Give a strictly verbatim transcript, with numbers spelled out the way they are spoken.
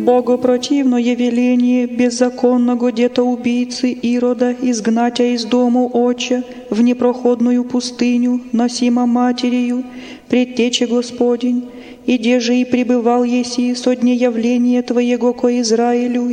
Богопротивное явление беззаконного детоубийцы Ирода изгнатя из дому отча в непроходную пустыню, носимо матерью, предтече Господень, и де же и пребывал еси со дня явления Твоего ко Израилю,